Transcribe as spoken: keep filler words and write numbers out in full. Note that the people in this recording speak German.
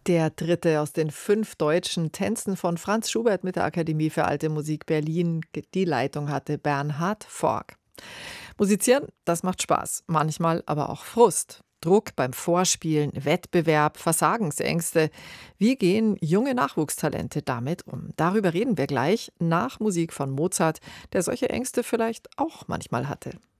Der dritte aus den fünf deutschen Tänzen von Franz Schubert mit der Akademie für Alte Musik Berlin. Die Leitung hatte Bernhard Forg. Musizieren, das macht Spaß, manchmal aber auch Frust. Druck beim Vorspielen, Wettbewerb, Versagensängste. Wie gehen junge Nachwuchstalente damit um? Darüber reden wir gleich nach Musik von Mozart, der solche Ängste vielleicht auch manchmal hatte.